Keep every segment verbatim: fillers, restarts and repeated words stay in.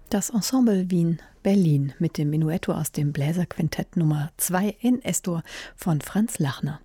Das Ensemble Wien Berlin mit dem Menuetto aus dem Bläserquintett Nummer zwei in Es-Dur von Franz Lachner.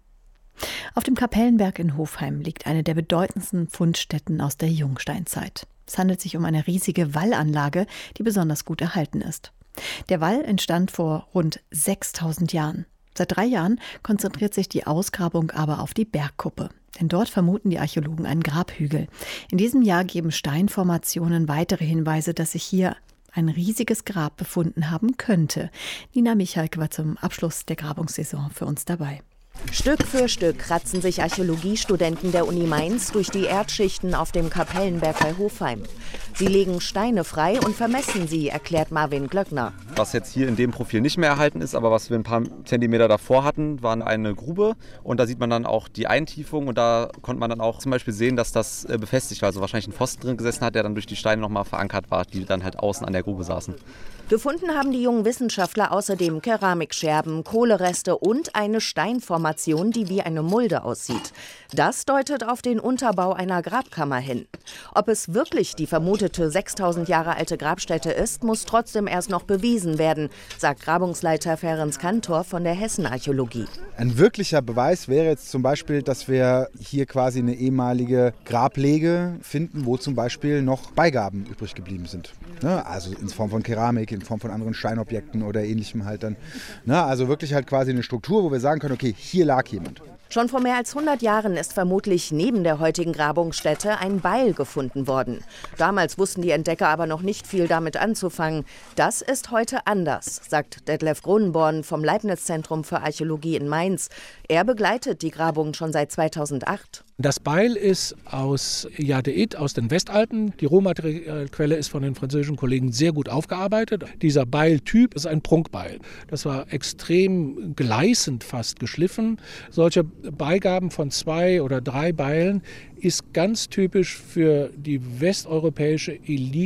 Auf dem Kapellenberg in Hofheim liegt eine der bedeutendsten Fundstätten aus der Jungsteinzeit. Es handelt sich um eine riesige Wallanlage, die besonders gut erhalten ist. Der Wall entstand vor rund sechstausend Jahren. Seit drei Jahren konzentriert sich die Ausgrabung aber auf die Bergkuppe. Denn dort vermuten die Archäologen einen Grabhügel. In diesem Jahr geben Steinformationen weitere Hinweise, dass sich hier ein riesiges Grab befunden haben könnte. Nina Michalke war zum Abschluss der Grabungssaison für uns dabei. Stück für Stück kratzen sich Archäologiestudenten der Uni Mainz durch die Erdschichten auf dem Kapellenberg bei Hofheim. Sie legen Steine frei und vermessen sie, erklärt Marvin Glöckner. Was jetzt hier in dem Profil nicht mehr erhalten ist, aber was wir ein paar Zentimeter davor hatten, war eine Grube. Und da sieht man dann auch die Eintiefung. Und da konnte man dann auch zum Beispiel sehen, dass das befestigt war. Also wahrscheinlich ein Pfosten drin gesessen hat, der dann durch die Steine nochmal verankert war, die dann halt außen an der Grube saßen. Gefunden haben die jungen Wissenschaftler außerdem Keramikscherben, Kohlereste und eine Steinformation, die wie eine Mulde aussieht. Das deutet auf den Unterbau einer Grabkammer hin. Ob es wirklich die vermutete sechstausend Jahre alte Grabstätte ist, muss trotzdem erst noch bewiesen werden, sagt Grabungsleiter Ferenc Kantor von der Hessenarchäologie. Ein wirklicher Beweis wäre jetzt zum Beispiel, dass wir hier quasi eine ehemalige Grablege finden, wo zum Beispiel noch Beigaben übrig geblieben sind. Ne? Also in Form von Keramik, in Form von anderen Steinobjekten oder ähnlichem halt dann. Ne? Also wirklich halt quasi eine Struktur, wo wir sagen können, okay, hier lag jemand. Schon vor mehr als hundert Jahren ist vermutlich neben der heutigen Grabungsstätte ein Beil gefunden worden. Damals wussten die Entdecker aber noch nicht viel damit anzufangen. Das ist heute anders, sagt Detlef Gronenborn vom Leibniz-Zentrum für Archäologie in Mainz. Er begleitet die Grabung schon seit zweitausendacht. Das Beil ist aus Jadeit, aus den Westalpen. Die Rohmaterialquelle ist von den französischen Kollegen sehr gut aufgearbeitet. Dieser Beiltyp ist ein Prunkbeil. Das war extrem gleißend fast geschliffen. Solche Beigaben von zwei oder drei Beilen ist ganz typisch für die westeuropäische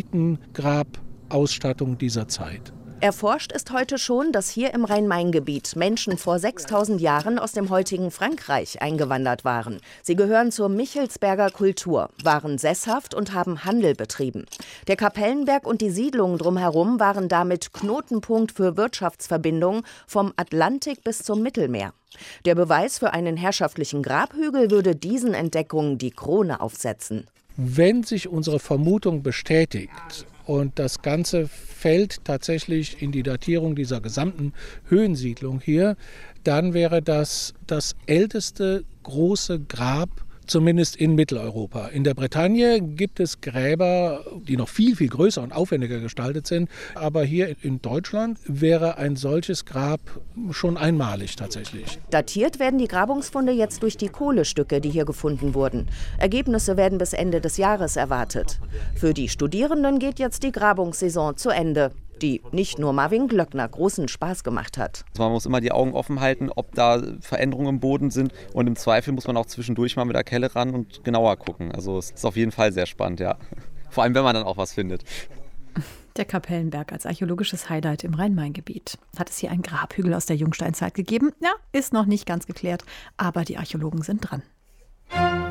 Elitengrabausstattung dieser Zeit. Erforscht ist heute schon, dass hier im Rhein-Main-Gebiet Menschen vor sechstausend Jahren aus dem heutigen Frankreich eingewandert waren. Sie gehören zur Michelsberger Kultur, waren sesshaft und haben Handel betrieben. Der Kapellenberg und die Siedlungen drumherum waren damit Knotenpunkt für Wirtschaftsverbindungen vom Atlantik bis zum Mittelmeer. Der Beweis für einen herrschaftlichen Grabhügel würde diesen Entdeckungen die Krone aufsetzen. Wenn sich unsere Vermutung bestätigt und das Ganze fällt tatsächlich in die Datierung dieser gesamten Höhensiedlung hier, dann wäre das das älteste große Grab, zumindest in Mitteleuropa. In der Bretagne gibt es Gräber, die noch viel, viel größer und aufwendiger gestaltet sind. Aber hier in Deutschland wäre ein solches Grab schon einmalig tatsächlich. Datiert werden die Grabungsfunde jetzt durch die Kohlestücke, die hier gefunden wurden. Ergebnisse werden bis Ende des Jahres erwartet. Für die Studierenden geht jetzt die Grabungssaison zu Ende, die nicht nur Marvin Glöckner großen Spaß gemacht hat. Man muss immer die Augen offen halten, ob da Veränderungen im Boden sind. Und im Zweifel muss man auch zwischendurch mal mit der Kelle ran und genauer gucken. Also es ist auf jeden Fall sehr spannend, ja. Vor allem, wenn man dann auch was findet. Der Kapellenberg als archäologisches Highlight im Rhein-Main-Gebiet. Hat es hier einen Grabhügel aus der Jungsteinzeit gegeben? Ja, ist noch nicht ganz geklärt, aber die Archäologen sind dran.